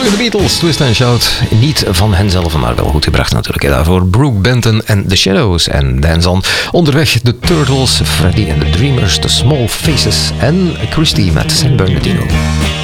Morgen de Beatles, Twist and Shout. Niet van henzelf, maar wel goed gebracht natuurlijk. Daarvoor Brooke Benton en The Shadows. En Dance On. Onderweg de Turtles, Freddy and the Dreamers, The Small Faces en Christy met San Bernardino.